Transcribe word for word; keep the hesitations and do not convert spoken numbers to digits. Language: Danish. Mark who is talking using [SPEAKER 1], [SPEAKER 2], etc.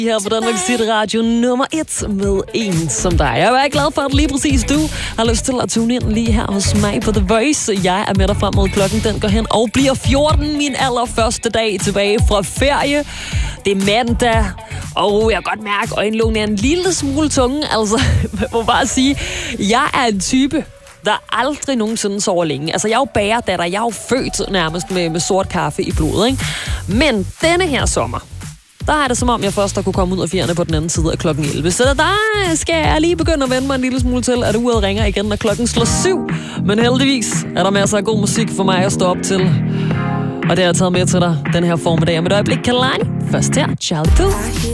[SPEAKER 1] Her på Danmarks Hit Radio nummer et med en som dig. Jeg er glad for, at lige præcis du har lyst til at tune ind lige her hos mig på The Voice. Jeg er med dig frem mod klokken, den går hen og bliver fjorten, min allerførste dag tilbage fra ferie. Det er mandag, og jeg kan godt mærke, at øjenlågen er en lille smule tunge. Altså, jeg må bare sige, jeg er en type, der aldrig nogensinde sover længe. Altså, jeg er jo bagerdatter, jeg er jo født nærmest med, med sort kaffe i blodet, ikke? Men denne her sommer, der er det som om, jeg først har kunne komme ud af fjerne på den anden side af klokken elleve. Så der skal jeg lige begynde at vende mig en lille smule til, at uret ringer igen, når klokken slår syv. Men heldigvis er der masser af god musik for mig at stå op til. Og det har jeg taget med til dig den her formiddag. Med et øjeblik, Kalani. Først her, Child to.